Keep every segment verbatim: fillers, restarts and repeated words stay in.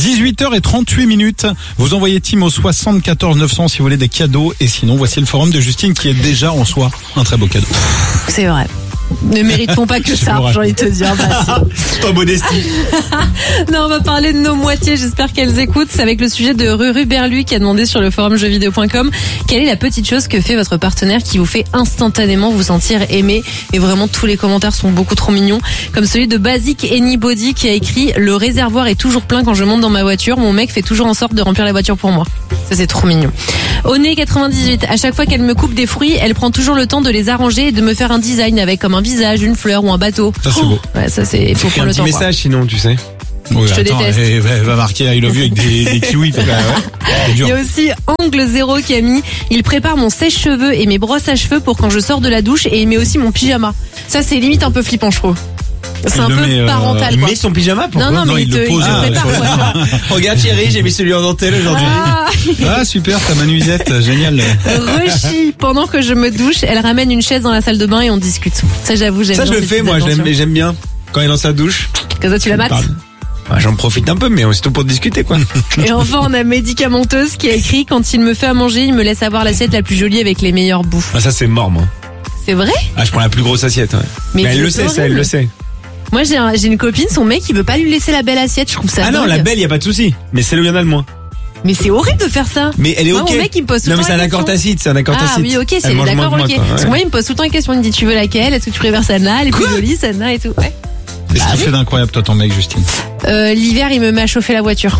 dix-huit heures trente-huit minutes. Vous envoyez Tim au soixante-quatorze neuf cents si vous voulez des cadeaux. Et sinon, voici le forum de Justine qui est déjà en soi un très beau cadeau. C'est vrai. Ne méritons pas que ça, j'ai envie de te dire. Bah, c'est pas modestie. Non, on va parler de nos moitiés. J'espère qu'elles écoutent. C'est avec le sujet de Ruru Berlu qui a demandé sur le forum jeux vidéo point com quelle est la petite chose que fait votre partenaire qui vous fait instantanément vous sentir aimé. Et vraiment, tous les commentaires sont beaucoup trop mignons. Comme celui de Basic Anybody qui a écrit: le réservoir est toujours plein quand je monte dans ma voiture. Mon mec fait toujours en sorte de remplir la voiture pour moi. Ça, c'est trop mignon. Oné quatre-vingt-dix-huit. À chaque fois qu'elle me coupe des fruits, elle prend toujours le temps de les arranger et de me faire un design avec comme un visage, une fleur ou un bateau. Ça, c'est beau. Ouais, ça, c'est, faut prendre un le petit temps. message, quoi. sinon, tu sais. Oui, je te attends, déteste. Elle, elle va marquer I love you avec des, des kiwis. Bah, ouais. C'est dur. Il y a aussi Angle Zéro qui a mis: il prépare mon sèche-cheveux et mes brosses à cheveux pour quand je sors de la douche, et il met aussi mon pyjama. Ça, c'est limite un peu flippant, je trouve. C'est Il un le peu met, euh, parental. Il quoi. met son pyjama, pourquoi? Non, non, mais Non, il, il te, le pose, il te euh, prépare. sur quoi, le- tu vois. Regarde Thierry, j'ai mis celui en dentelle aujourd'hui. Ah. Ah, super, ta manuisette, génial. Rushi, pendant que je me douche, elle ramène une chaise dans la salle de bain et on discute. Ça, j'avoue, j'aime Ça, bien je le ces fais, petites moi, attentions. j'aime, j'aime bien. Quand il est dans sa douche. Comme ça, tu la mates. Parle. Ah, j'en profite un peu, mais c'est tout pour discuter, quoi. Et enfin, on a Médicamenteuse qui a écrit: quand il me fait à manger, il me laisse avoir l'assiette la plus jolie avec les meilleures bouffes. Ah, ça, c'est mort, moi. C'est vrai? Ah, je prends la plus grosse assiette, ouais. Mais Mais, elle c'est le sait, ça, elle horrible. le sait. Moi, j'ai, un- j'ai une copine, son mec, il veut pas lui laisser la belle assiette. Je trouve ça Ah non, dingue. la belle, y a pas de souci. Mais celle où il y en a le moins. Mais c'est horrible de faire ça. Mais elle est Moi, ok. mon mec, il me pose tout Non, le mais temps c'est un la accord question. tacite, c'est un accord Ah tacite. oui, ok, Elle c'est mange moins d'accord, que moi, ok. quoi, ouais. Parce que moi, il me pose tout le temps la question. Il me dit: tu veux laquelle? Est-ce que tu préfères celle-là? Elle est plus Quoi jolie, celle-là et tout. Ouais. Qu'est-ce Bah qu'il oui. fait d'incroyable, toi, ton mec, Justine? Euh, l'hiver, il me met à chauffer la voiture.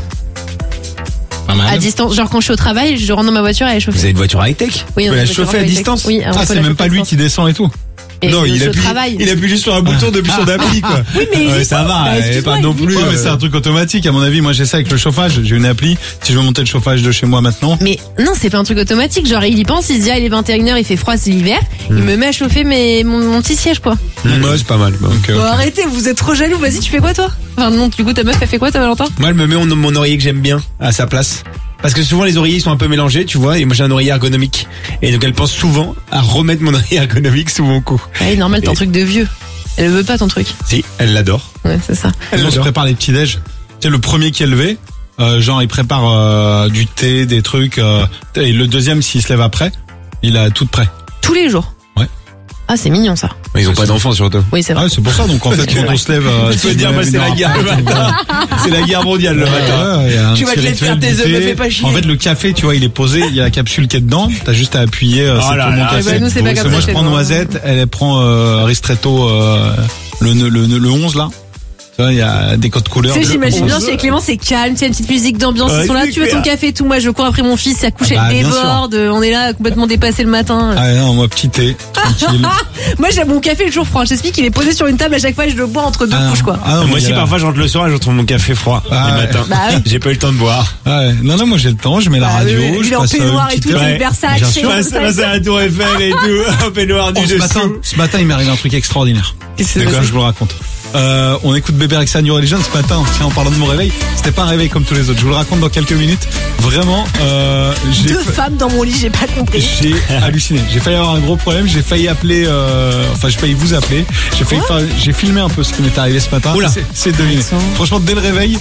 Pas mal. À distance. Genre, quand je suis au travail, je rentre dans ma voiture et elle est chauffée. Vous avez une voiture high-tech? Oui, Vous on a la une voiture chauffez à high-tech. distance? Oui, on Ah, peut c'est la même chauffer pas à lui distance. qui descend et tout. Et Non, je il appuie, travaille. il appuie juste sur un bouton depuis son appli, quoi. Oui, mais il Ouais, y ça pense. va, Bah, elle est excuse-moi, pas non il y plus. Ouais, mais euh, c'est un truc automatique, à mon avis. Moi, j'ai ça avec le chauffage. J'ai une appli. Si je veux monter le chauffage de chez moi maintenant. Mais non, c'est pas un truc automatique. Genre, il y pense, il se dit: ah, il est vingt et une heures, il fait froid, c'est l'hiver. Il me met à chauffer mes, mon, mon petit siège, quoi. Ouais, c'est pas mal. Bon. Donc, euh, Bon, arrêtez, vous êtes trop jaloux. Vas-y, tu fais quoi, toi? Enfin, non, du coup, ta meuf, elle fait quoi, ta Valentin? Moi, elle me met mon, mon oreiller que j'aime bien à sa place. Parce que souvent, les oreillers sont un peu mélangés, tu vois, et moi, j'ai un oreiller ergonomique. Et donc, elle pense souvent à remettre mon oreiller ergonomique sous mon cou. Ouais, normal, t'es un Et- truc de vieux. Elle veut pas ton truc. Si, elle l'adore. Ouais, c'est ça. Elle on se l'adore. prépare les petits déj. Tu sais, le premier qui est levé, euh, genre, il prépare euh, du thé, des trucs. Euh, et le deuxième, s'il se lève après, il a tout prêt. Tous les jours. Ouais. Ah, c'est mignon, ça. Mais ils ont pas d'enfants, surtout. Oui, c'est Ah, vrai. ouais, c'est pour ça. Donc, en fait, quand on se lève, euh, Tu peux si dire, on bah, lève c'est une la heure guerre le après, matin. C'est la guerre mondiale le Ouais, matin. ouais, il y a un Tu vas petit te les rituel faire tes du œufs, thé. me fais pas chier. En fait, le café, tu vois, il est posé, il y a la capsule qui est dedans. T'as juste à appuyer, euh, Oh c'est là pour mon là. café. Eh ben, nous, c'est pas Parce comme que moi, ça je chez prends nous. noisette, elle, elle prend euh, ristretto euh, le, le, le, le onze là. Tu vois, il y a des codes couleurs. Tu sais, de j'imagine bien onze. chez Clément, c'est calme, tu sais, une petite musique d'ambiance, Ouais, ils sont là, c'est tu veux ton clair. café et tout, moi je cours après mon fils, sa couche Ah bah, elle bien sûr. déborde, on est là complètement dépassé le matin. Ah non, moi, petit thé, tranquille. Moi j'ai mon café le jour froid, j'explique qu'il est posé sur une table à chaque fois et je le bois entre deux Ah non. couches quoi. Ah non, Moi il y aussi, a la- parfois, je rentre le soir et je retrouve mon café froid Ah le ouais. matin. Bah ouais. J'ai pas eu le temps de boire. Ah ouais. Non, non, moi j'ai le temps, je mets la Bah radio, oui, je il est en passe euh, peignoir une et petite tout, heure. c'est Versace, Bien c'est sûr. bon, Passe ça, passe à la tour Eiffel et tout, un peignoir Oh, nu ce matin, dessous. ce matin, il m'est arrivé un truc extraordinaire. Qu'est-ce que C'est c'est quoi, je vous le raconte. Euh, on écoute Bébé Rexha New Religion ce matin. Tiens, en parlant de mon réveil, c'était pas un réveil comme tous les autres. Je vous le raconte dans quelques minutes. Vraiment, euh, j'ai Deux fa- femmes dans mon lit, j'ai pas compris. j'ai halluciné. J'ai failli avoir un gros problème. J'ai failli appeler. Euh, enfin, j'ai failli vous appeler. J'ai failli faire- j'ai filmé un peu ce qui m'est arrivé ce matin. Oula. C'est, c'est deviné. Attends. Franchement, dès le réveil,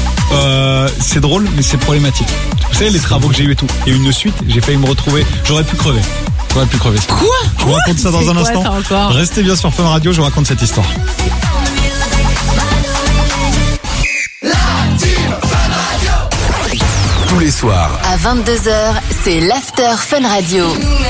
euh, c'est drôle, mais c'est problématique. Vous savez, les travaux que j'ai eu et tout. Il y a eu une suite. J'ai failli me retrouver. J'aurais pu crever. J'aurais pu crever. Quoi Je vous raconte ça dans C'est un quoi, instant. ça, encore Restez bien sur Fun Radio. Je vous raconte cette histoire. Tous les soirs, À vingt-deux heures, c'est l'After Fun Radio.